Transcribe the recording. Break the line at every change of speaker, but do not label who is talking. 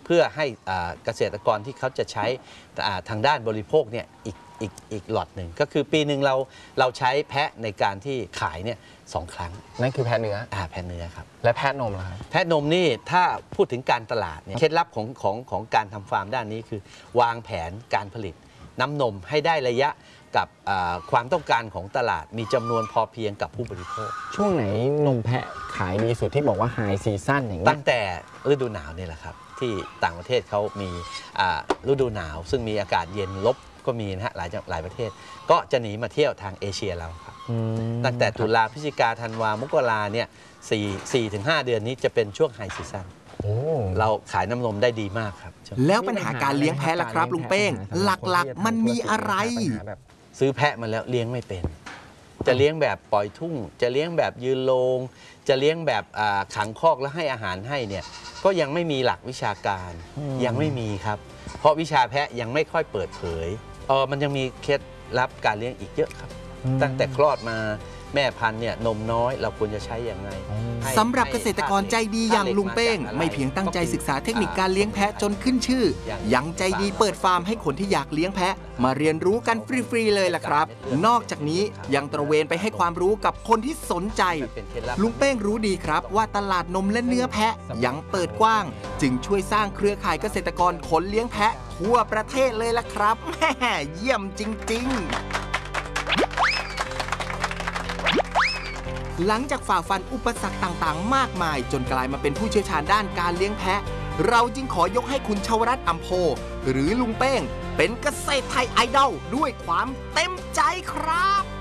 เพื่อให้เกษตรกรที่เขาจะใช้ทางด้านบริโภคเนี่ยอีกหลอดหนึ่งก็คือปีหนึ่งเราใช้แพะในการที่ขายเนี่ย2 ครั้ง
นั่นคือแพะเนื้อ
แพะเนื้อครับ
และแพะนมล่ะครับ
แพะนมนี่ถ้าพูดถึงการตลาดเนี่ยเคล็ดลับของการทำฟาร์มด้านนี้คือวางแผนการผลิตน้ำนมให้ได้ระยะกับความต้องการของตลาดมีจำนวนพอเพียงกับผู้บริโภค
ช่วงไหนนมแพะขายดีสุดที่บอกว่าไฮซีซั่นอย่างนี้
ตั้งแต่ฤดูหนาวนี่แหละครับที่ต่างประเทศเขามีฤดูหนาวซึ่งมีอากาศเย็นลบก็มีนะฮะหลายประเทศก็จะหนีมาเที่ยวทางเอเชียเราครับตั้งแต่ตุลาพฤศจิกาธันวามกราเนี่ย4-5 เดือนนี้จะเป็นช่วงไฮซีซั่นเราขายน้ำนมได้ดีมากครับ
แล้วปัญหาการเลี้ยงแพะล่ะครับลุงเป้งหลักๆมันมีอะไร
ซื้อแพะมาแล้วเลี้ยงไม่เป็นจะเลี้ยงแบบปล่อยทุ่งจะเลี้ยงแบบยืนโลงจะเลี้ยงแบบขังคอกแล้วให้อาหารให้เนี่ยก็ยังไม่มีหลักวิชาการยังไม่มีครับเพราะวิชาแพะยังไม่ค่อยเปิดเผยมันยังมีเคล็ดลับการเลี้ยงอีกเยอะครับตั้งแต่คลอดมาแม่พันธุ์เนี่ยนมน้อยเราควรจะใช้อย่างไร
สำหรับเกษตรกรใจดีอย่างลุงเป้งไม่เพียงตั้งใจศึกษาเทคนิคการเลี้ยงแพะจนขึ้นชื่อยังใจดีเปิดฟาร์มให้คนที่อยากเลี้ยงแพะมาเรียนรู้กันฟรีๆเลยล่ะครับนอกจากนี้ยังตระเวนไปให้ความรู้กับคนที่สนใจลุงเป้งรู้ดีครับว่าตลาดนมและเนื้อแพะยังเปิดกว้างจึงช่วยสร้างเครือข่ายเกษตรกรคนเลี้ยงแพะทั่วประเทศเลยล่ะครับแม่เยี่ยมจริงๆหลังจากฝ่าฟันอุปสรรคต่างๆมากมายจนกลายมาเป็นผู้เชี่ยวชาญด้านการเลี้ยงแพะเราจึงขอยกให้คุณชวรัตน์อำโพหรือลุงเป้งเป็นเกษตรไทยไอดอลด้วยความเต็มใจครับ